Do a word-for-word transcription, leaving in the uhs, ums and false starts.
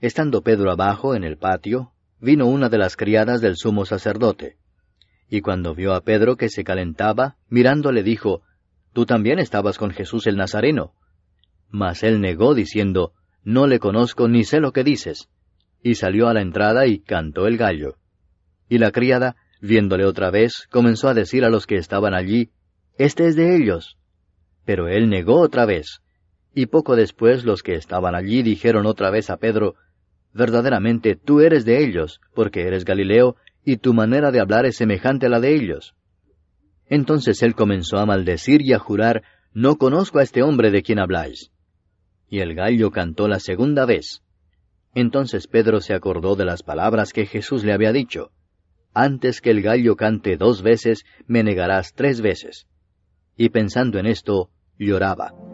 Estando Pedro abajo en el patio, vino una de las criadas del sumo sacerdote. Y cuando vio a Pedro que se calentaba, mirándole dijo, «Tú también estabas con Jesús el Nazareno». Mas él negó diciendo, «No le conozco ni sé lo que dices». Y salió a la entrada y cantó el gallo. Y la criada, viéndole otra vez, comenzó a decir a los que estaban allí, «Este es de ellos». Pero él negó otra vez. Y poco después los que estaban allí dijeron otra vez a Pedro, «Verdaderamente tú eres de ellos, porque eres Galileo, y tu manera de hablar es semejante a la de ellos». Entonces él comenzó a maldecir y a jurar, «No conozco a este hombre de quien habláis». Y el gallo cantó la segunda vez. Entonces Pedro se acordó de las palabras que Jesús le había dicho, «Antes que el gallo cante dos veces, me negarás tres veces». Y pensando en esto, lloraba.